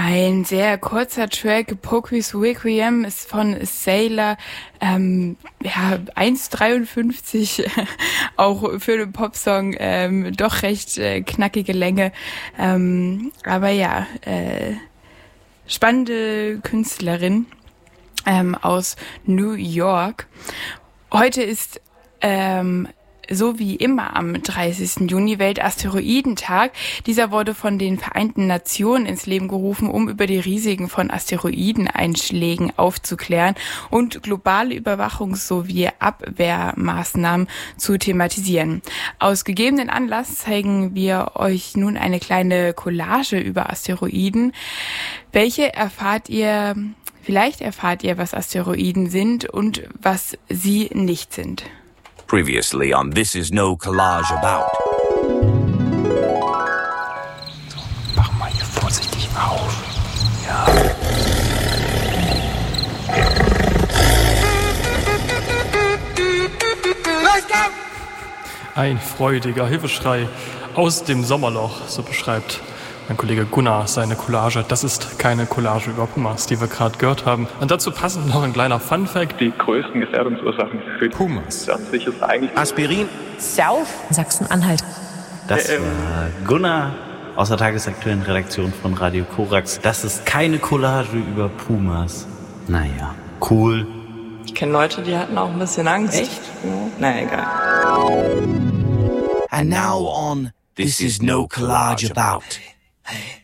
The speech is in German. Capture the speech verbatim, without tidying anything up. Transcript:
Ein sehr kurzer Track, Poquis Requiem, ist von Sailor, ähm, ja, eins dreiundfünfzig, auch für einen Popsong, ähm, doch recht äh, knackige Länge, ähm, aber ja, äh, spannende Künstlerin ähm, aus New York. Heute ist ähm, so wie immer am dreißigsten Juni Weltasteroidentag. Dieser wurde von den Vereinten Nationen ins Leben gerufen, um über die Risiken von Asteroideneinschlägen aufzuklären und globale Überwachungs- sowie Abwehrmaßnahmen zu thematisieren. Aus gegebenen Anlass zeigen wir euch nun eine kleine Collage über Asteroiden. Welche erfahrt ihr, vielleicht erfahrt ihr, was Asteroiden sind und was sie nicht sind. Previously on This Is No Collage About. So, mach mal hier vorsichtig auf. Ja. Ein freudiger Hilfeschrei aus dem Sommerloch, so beschreibt mein Kollege Gunnar seine Collage. Das ist keine Collage über Pumas, die wir gerade gehört haben. Und dazu passend noch ein kleiner Funfact. Die größten Gefährdungsursachen für Pumas an sich ist eigentlich Aspirin, South Sachsen-Anhalt. Das war Gunnar aus der tagesaktuellen Redaktion von Radio Korax. Das ist keine Collage über Pumas. Naja, cool. Ich kenne Leute, die hatten auch ein bisschen Angst. Echt? Ja. Na egal. And now on This Is No Collage About. Hey.